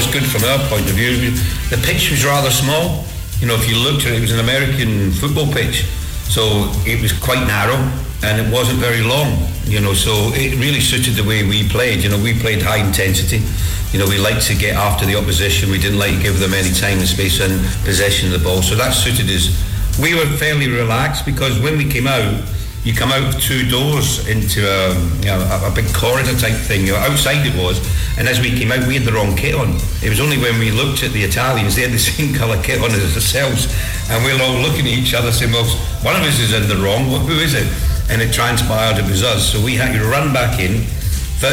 good from our point of view, the pitch was rather small. If you looked at it was an American football pitch, so it was quite narrow and it wasn't very long. So it really suited the way we played. We played high intensity. We liked to get after the opposition. We didn't like to give them any time and space and possession of the ball. So that suited us. We were fairly relaxed because when we came out, you come out of two doors into a big corridor type thing. Outside it was, and as we came out, we had the wrong kit on. It was only when we looked at the Italians, they had the same colour kit on as ourselves, and we were all looking at each other saying, well, one of us is in the wrong, who is it? And it transpired it was us, so we had to run back in,